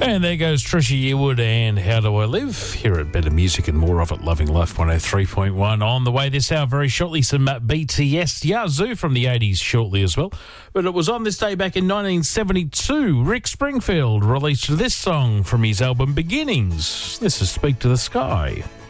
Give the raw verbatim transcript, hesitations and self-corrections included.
And there goes Trisha Yearwood and How Do I Live? Here at Better Music and more of it, Loving Life one oh three point one. On the way this hour, very shortly, some uh, B T S, Yazoo from the eighties shortly as well. But it was on this day back in nineteen seventy-two, Rick Springfield released this song from his album Beginnings. This is Speak to the Sky.